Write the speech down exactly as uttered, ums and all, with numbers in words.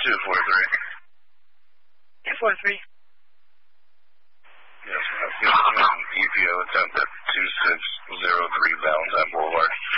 two four three. two four three. Yes, E P O attempt at two six zero three Valentine Boulevard.